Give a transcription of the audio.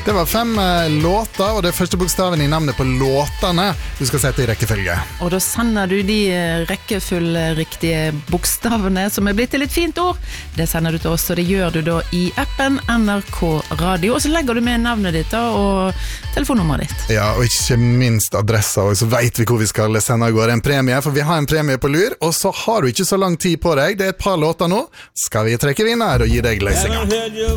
Det var 5 låter, og det første bokstaven I navnet på låtene du skal sette I rekkefølge. Og da sender du de rekkefølgeriktige bokstavene, som blitt til et fint ord. Det sender du til oss, og det gjør du da I appen NRK Radio. Og så legger du med navnet ditt da, og telefonnummeret ditt. Ja, og ikke minst adressa, og så vet vi hvor vi skal sende av gårde en premie, for vi har en premie på lur, og så har du ikke så lang tid på deg. Det et par låter nå. Skal vi trekke vinner og gi deg løsninger?